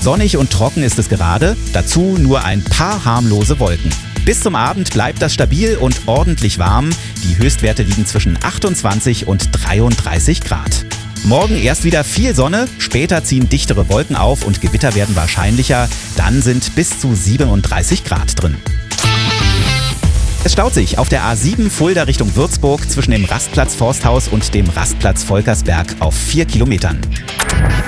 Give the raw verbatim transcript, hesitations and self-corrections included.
Sonnig und trocken ist es gerade, dazu nur ein paar harmlose Wolken. Bis zum Abend bleibt das stabil und ordentlich warm. Die Höchstwerte liegen zwischen achtundzwanzig und dreiunddreißig Grad. Morgen erst wieder viel Sonne, später ziehen dichtere Wolken auf und Gewitter werden wahrscheinlicher. Dann sind bis zu siebenunddreißig Grad drin. Es staut sich auf der A sieben Fulda Richtung Würzburg zwischen dem Rastplatz Forsthaus und dem Rastplatz Volkersberg auf vier Kilometern.